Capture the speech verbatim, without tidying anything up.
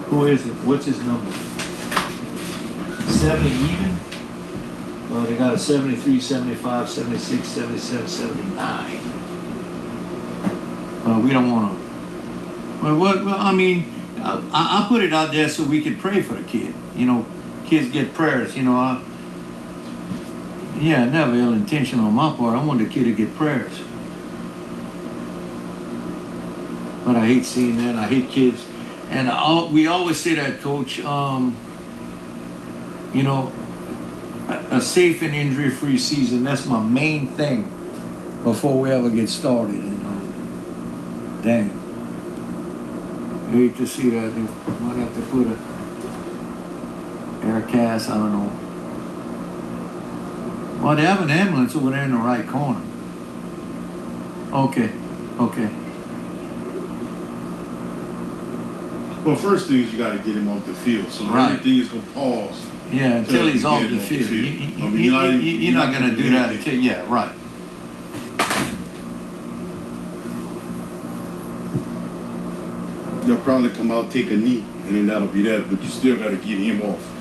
Who is it? What's his number? seventy even? Well, they got a seventy-three, seventy-five, seventy-six, seventy-seven, seventy-nine. Uh, we don't want to. Well, what, well, I mean, I, I put it out there so we could pray for the kid. You know, kids get prayers. You know, I, yeah, never ill intention on my part. I want the kid to get prayers. But I hate seeing that. I hate kids. And I, we always say that, Coach. Um, you know, a, a safe and injury-free season. That's my main thing before we ever get started. You know, dang. I hate to see that. They might have to put a air cast. I don't know. Well, they have an ambulance over there in the right corner. Okay. Okay. Well, first thing is you got to get him off the field. So Right. everything is going to pause. Yeah, until Until he's you off get the him off the field. field. You, you, I mean, you, you're not you, even- you're you're not not going to gonna do do that anything. until, yeah, right. They'll probably come out, take a knee, and then that'll be that. But you still got to get him off.